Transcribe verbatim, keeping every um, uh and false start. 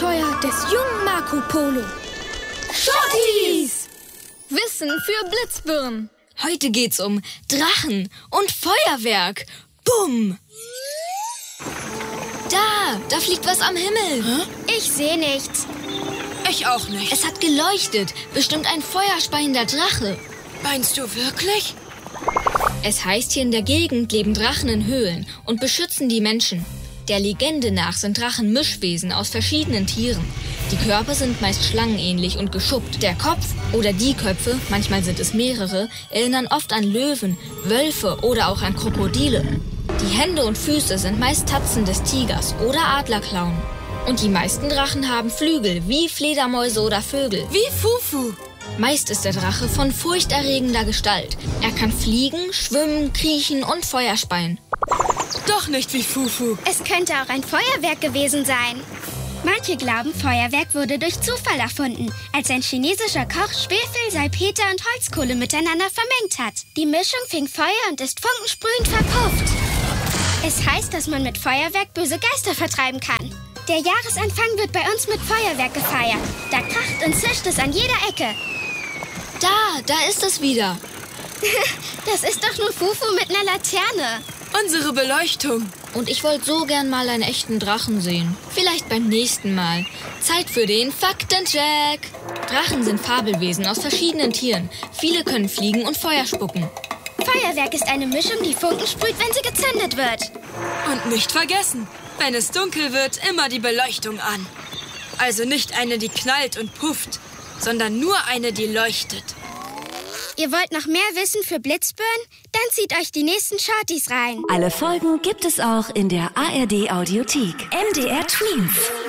Abenteuer des jungen Marco Polo. Shorties! Wissen für Blitzbirnen. Heute geht's um Drachen und Feuerwerk. Bumm! Da, da fliegt was am Himmel. Hä? Ich sehe nichts. Ich auch nicht. Es hat geleuchtet. Bestimmt ein feuerspeiender Drache. Meinst du wirklich? Es heißt, hier in der Gegend leben Drachen in Höhlen und beschützen die Menschen. Der Legende nach sind Drachen Mischwesen aus verschiedenen Tieren. Die Körper sind meist schlangenähnlich und geschuppt. Der Kopf oder die Köpfe, manchmal sind es mehrere, erinnern oft an Löwen, Wölfe oder auch an Krokodile. Die Hände und Füße sind meist Tatzen des Tigers oder Adlerklauen. Und die meisten Drachen haben Flügel, wie Fledermäuse oder Vögel. Wie Fufu. Meist ist der Drache von furchterregender Gestalt. Er kann fliegen, schwimmen, kriechen und Feuer speien. Doch nicht wie Fufu. Es könnte auch ein Feuerwerk gewesen sein. Manche glauben, Feuerwerk wurde durch Zufall erfunden, als ein chinesischer Koch Schwefel, Salpeter und Holzkohle miteinander vermengt hat. Die Mischung fing Feuer und ist funkensprühend verpufft. Es heißt, dass man mit Feuerwerk böse Geister vertreiben kann. Der Jahresanfang wird bei uns mit Feuerwerk gefeiert. Da kracht und zischt es an jeder Ecke. Da, da ist es wieder. Das ist doch nur Fufu mit einer Laterne. Unsere Beleuchtung. Und ich wollte so gern mal einen echten Drachen sehen. Vielleicht beim nächsten Mal. Zeit für den Faktencheck. Drachen sind Fabelwesen aus verschiedenen Tieren. Viele können fliegen und Feuer spucken. Feuerwerk ist eine Mischung, die Funken sprüht, wenn sie gezündet wird. Und nicht vergessen, wenn es dunkel wird, immer die Beleuchtung an. Also nicht eine, die knallt und pufft, sondern nur eine, die leuchtet. Ihr wollt noch mehr Wissen für Blitzbirnen? Dann zieht euch die nächsten Shorties rein. Alle Folgen gibt es auch in der A R D Audiothek. M D R Twins.